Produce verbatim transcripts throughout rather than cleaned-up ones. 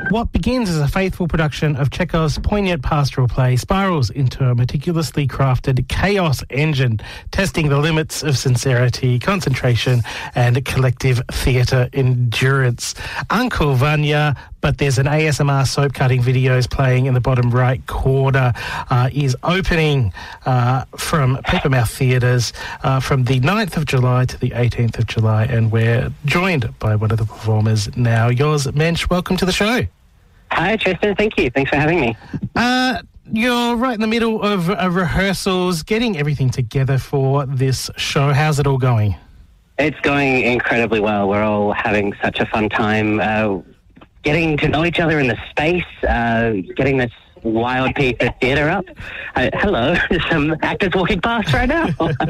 What begins as a faithful production of Chekhov's poignant pastoral play spirals into a meticulously crafted chaos engine, testing the limits of sincerity, concentration, and collective theatre endurance. Uncle Vanya, but there's an A S M R soap cutting videos playing in the bottom right corner, uh, is opening uh, from Papermouth Theatres uh, from the ninth of July to the eighteenth of July, and we're joined by one of the performers now. Yours, Mensch, welcome to the show. Hi, Tristan. Thank you. Thanks for having me. Uh, you're right in the middle of uh, rehearsals, getting everything together for this show. How's it all going? It's going incredibly well. We're all having such a fun time uh, getting to know each other in the space, uh, getting this wild piece of theatre up. Uh, hello, there's some actors walking past right now.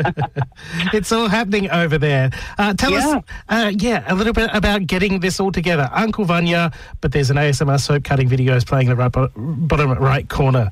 It's all happening over there. Uh, tell yeah. us, uh, yeah, a little bit about getting this all together. Uncle Vanya, but there's an A S M R soap cutting videos playing in the right bo- bottom right corner.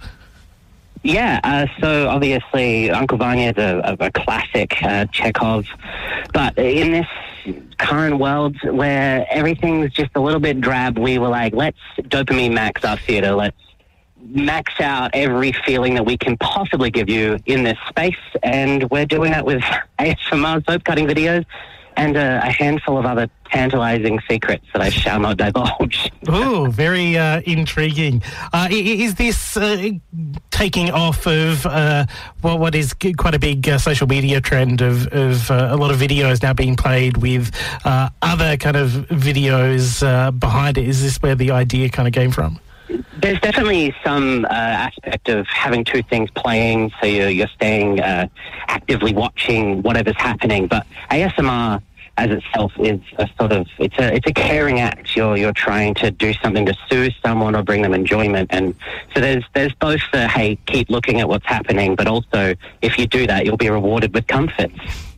Yeah, uh, so obviously Uncle Vanya is a, a, a classic uh, Chekhov, but in this current world where everything's just a little bit drab, we were like, let's dopamine max our theatre, let's max out every feeling that we can possibly give you in this space, and we're doing that with A S M R soap cutting videos and a, a handful of other tantalising secrets that I shall not divulge. Oh, very uh, intriguing. Uh, is this uh, taking off of uh, well, what is quite a big uh, social media trend of, of uh, a lot of videos now being played with uh, other kind of videos uh, behind it? Is this where the idea kind of came from? There's definitely some uh, aspect of having two things playing, so you're, you're staying uh, actively watching whatever's happening. But A S M R as itself is a sort of, it's a it's a caring act. You're you're trying to do something to soothe someone or bring them enjoyment, and so there's there's both the hey, keep looking at what's happening, but also if you do that, you'll be rewarded with comforts.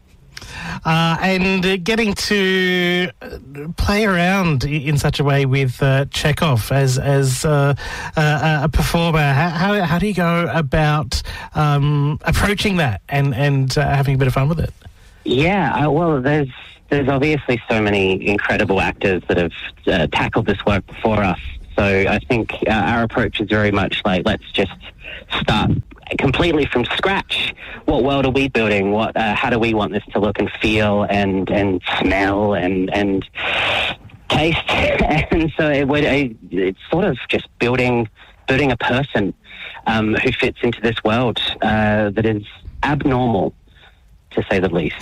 Uh, and uh, getting to play around in such a way with uh, Chekhov as as uh, uh, a performer, how, how how do you go about um, approaching that and and uh, having a bit of fun with it? Yeah, uh, well, there's there's obviously so many incredible actors that have uh, tackled this work before us. So I think uh, our approach is very much like, let's just start completely from scratch. What world are we building? What, uh, how do we want this to look and feel and and smell and and taste? And so it, it, it's sort of just building building a person um, who fits into this world uh, that is abnormal, to say the least.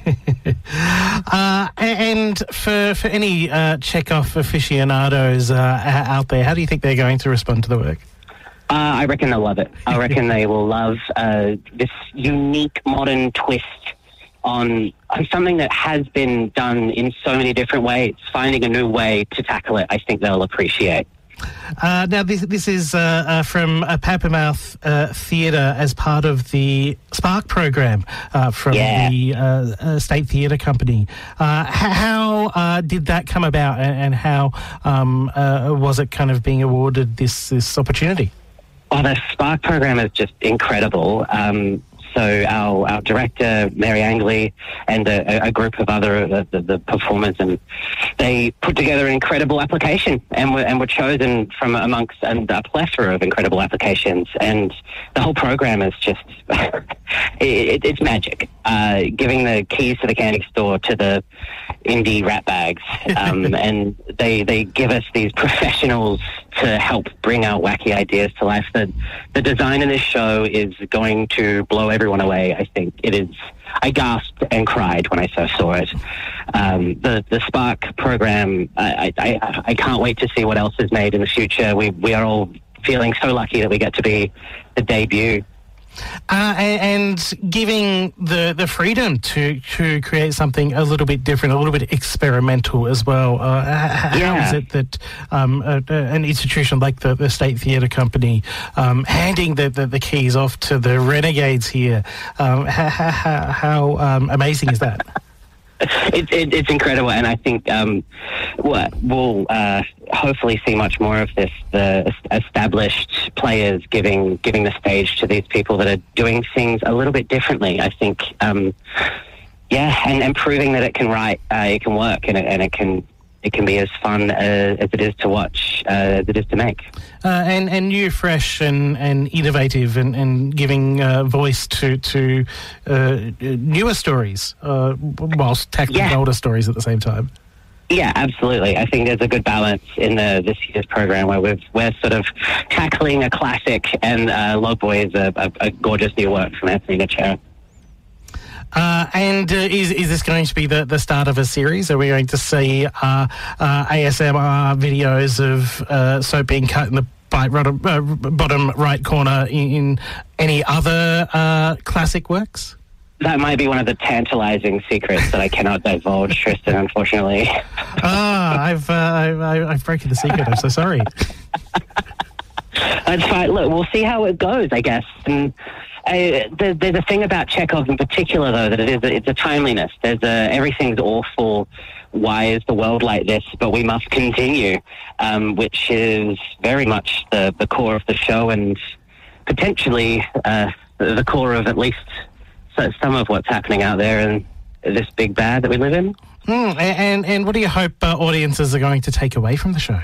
uh, and for for any uh, Chekhov aficionados uh, out there, how do you think they're going to respond to the work? Uh, I reckon they'll love it. I reckon they will love uh, this unique modern twist on, on something that has been done in so many different ways. Finding a new way to tackle it, I think they'll appreciate. Uh, now, this this is uh, uh, from uh, Papermouth uh, Theatre as part of the Spark program uh, from yeah. the uh, uh, State Theatre Company. Uh, how uh, did that come about, and, and how um, uh, was it kind of being awarded this, this opportunity? Oh, the Spark program is just incredible. Um, so our, our director, Mary Angley, and a, a group of other uh, the, the performers, and they put together an incredible application, and were, and were chosen from amongst and a plethora of incredible applications. And the whole program is just, it, it's magic. Uh, giving the keys to the candy store to the indie rat bags, um, and they they give us these professionals to help bring our wacky ideas to life. The, the design of this show is going to blow everyone away, I think. It is. I gasped and cried when I first saw it. Um, the, the Spark program, I, I, I can't wait to see what else is made in the future. We, we are all feeling so lucky that we get to be the debut. Uh, and giving the, the freedom to, to create something a little bit different, a little bit experimental as well. Uh, how yeah. is it that um, a, a, an institution like the, the State Theatre Company um, handing the, the, the keys off to the renegades here, um, how, how, how um, amazing is that? It, it, it's incredible, and I think um, we'll uh, hopefully see much more of this. The established players giving giving the stage to these people that are doing things a little bit differently. I think, um, yeah, and, and proving that it can write, uh, it can work, and it, and it can it can be as fun as, as it is to watch. challenge uh, that is to make. Uh, and, and new, fresh and, and innovative and, and giving uh, voice to, to uh, newer stories uh, whilst tackling Yeah. older stories at the same time. Yeah, absolutely. I think there's a good balance in the this year's program where we've, we're sort of tackling a classic, and uh, Log Boy is a, a, a gorgeous new work from Anthony Nocera. Uh, and uh, is is this going to be the, the start of a series? Are we going to see uh, uh, A S M R videos of uh, soap being cut in the by, bottom, uh, bottom right corner in, in any other uh, classic works? That might be one of the tantalizing secrets that I cannot divulge, Tristan, unfortunately. Ah, I've, uh, I, I've broken the secret. I'm so sorry. That's fine. Look, we'll see how it goes, I guess. And uh, there, there's a thing about Chekhov in particular, though, that it is it's a timeliness. There's a everything's awful. Why is the world like this? But we must continue, um, which is very much the, the core of the show, and potentially uh, the, the core of at least some of what's happening out there in this big bad that we live in. Mm, and and what do you hope uh, audiences are going to take away from the show?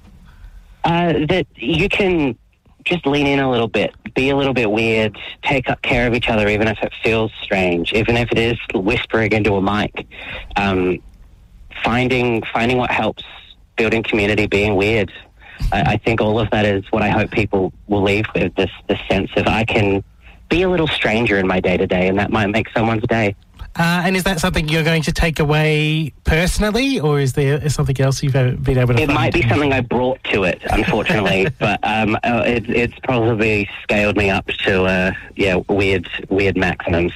Uh, that you can just lean in a little bit, be a little bit weird, take up care of each other, even if it feels strange, even if it is whispering into a mic. Um, finding finding what helps, building community, being weird. I, I think all of that is what I hope people will leave with, this, this sense of I can be a little stranger in my day-to-day, and that might make someone's day. Uh, and is that something you're going to take away personally, or is there something else you've been able to It find? might be something I brought to it, unfortunately, but um, uh, it, it's probably scaled me up to uh, yeah weird weird maximums.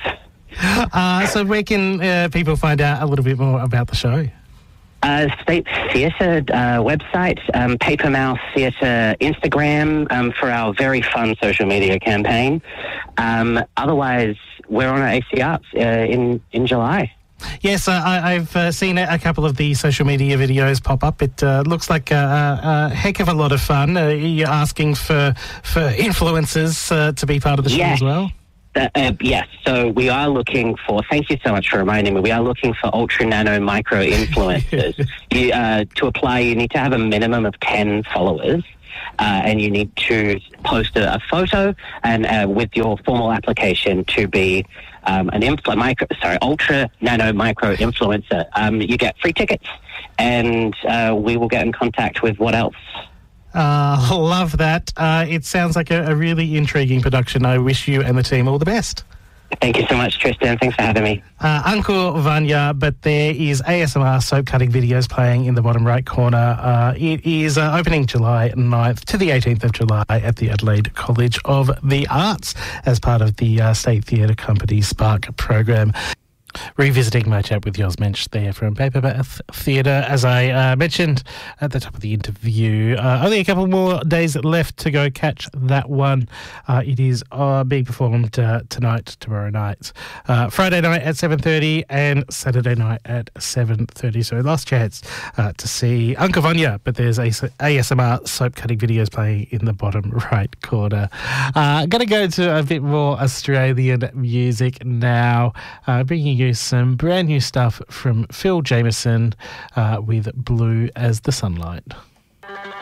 Uh, so where can uh, people find out a little bit more about the show? Uh, State Theatre uh, website, um, Paper Mouse Theatre Instagram um, for our very fun social media campaign. Um, otherwise, we're on A C Arts uh, in, in July. Yes, uh, I, I've uh, seen a, a couple of the social media videos pop up. It uh, looks like a, a, a heck of a lot of fun. Uh, you're asking for, for influencers uh, to be part of the show Yes. as well? Uh, uh, yes, so we are looking for, thank you so much for reminding me, we are looking for ultra nano micro influencers. you, uh, to apply, you need to have a minimum of ten followers, uh, and you need to post a, a photo and uh, with your formal application to be um, an influ- micro, sorry, ultra nano micro influencer. Um, you get free tickets, and uh, we will get in contact with what else. Uh, love that. Uh, it sounds like a, a really intriguing production. I wish you and the team all the best. Thank you so much, Tristan. Thanks for having me. Uh, Uncle Vanya, but there is A S M R soap cutting videos playing in the bottom right corner. Uh, it is uh, opening July ninth to the eighteenth of July at the Adelaide College of the Arts as part of the uh, State Theatre Company Spark program. Revisiting my chat with Jos Mensch there from Paperbath Theatre, as I uh, mentioned at the top of the interview. Uh, only a couple more days left to go catch that one. Uh, it is uh, being performed uh, tonight, tomorrow night, uh, Friday night at seven thirty and Saturday night at seven thirty. So last chance uh, to see Uncle Vanya, but there's A S M R soap cutting videos playing in the bottom right corner. Uh, going to go to a bit more Australian music now, uh, bringing you some brand new stuff from Phil Jameson uh, with Blue as the Sunlight.